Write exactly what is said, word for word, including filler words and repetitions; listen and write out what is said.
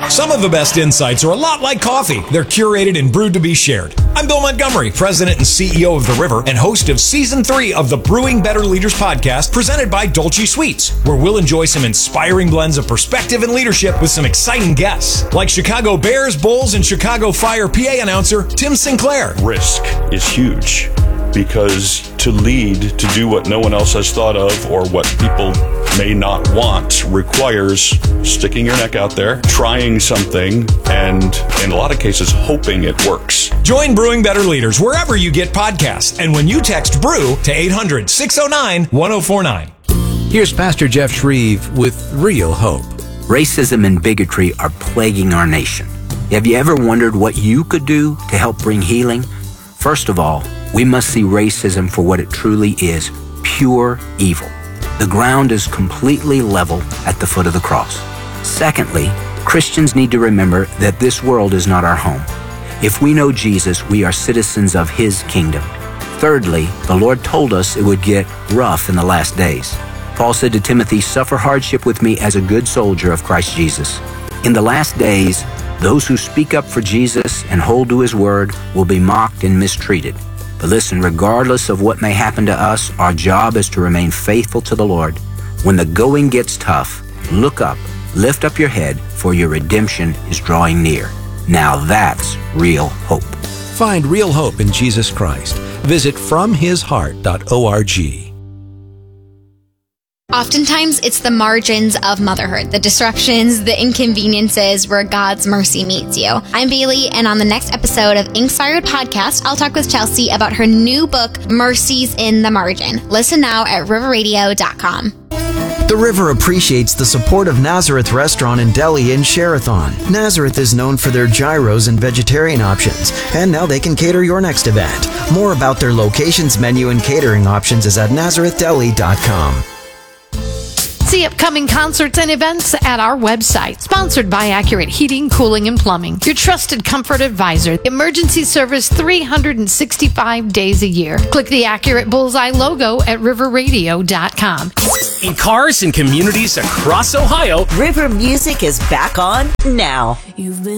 Some of the best insights are a lot like coffee. They're curated and brewed to be shared. I'm Bill Montgomery, President and C E O of The River and host of Season three of the Brewing Better Leaders podcast presented by Dolce Sweets, where we'll enjoy some inspiring blends of perspective and leadership with some exciting guests, like Chicago Bears, Bulls, and Chicago Fire P A announcer Tim Sinclair. Risk is huge because to lead, to do what no one else has thought of or what people may not want requires sticking your neck out there, trying something, and in a lot of cases, hoping it works. Join Brewing Better Leaders wherever you get podcasts and when you text BREW to eight hundred, six oh nine, one oh four nine. Here's Pastor Jeff Shreve with Real Hope. Racism and bigotry are plaguing our nation. Have you ever wondered what you could do to help bring healing? First of all, we must see racism for what it truly is, pure evil. The ground is completely level at the foot of the cross. Secondly, Christians need to remember that this world is not our home. If we know Jesus, we are citizens of His kingdom. Thirdly, the Lord told us it would get rough in the last days. Paul said to Timothy, "Suffer hardship with me as a good soldier of Christ Jesus." In the last days, those who speak up for Jesus and hold to His word will be mocked and mistreated. But listen, regardless of what may happen to us, our job is to remain faithful to the Lord. When the going gets tough, look up, lift up your head, for your redemption is drawing near. Now that's real hope. Find real hope in Jesus Christ. Visit from his heart dot org. Oftentimes, it's the margins of motherhood, the disruptions, the inconveniences where God's mercy meets you. I'm Bailey, and on the next episode of Inspired Podcast, I'll talk with Chelsea about her new book, Mercies in the Margin. Listen now at river radio dot com. The River appreciates the support of Nazareth Restaurant and Deli in Sherathon. Nazareth is known for their gyros and vegetarian options, and now they can cater your next event. More about their locations, menu, and catering options is at nazareth deli dot com. See upcoming concerts and events at our website. Sponsored by Accurate Heating, Cooling, and Plumbing. Your trusted comfort advisor. Emergency service three hundred sixty-five days a year. Click the Accurate Bullseye logo at river radio dot com. In cars and communities across Ohio, River Music is back on now. You've been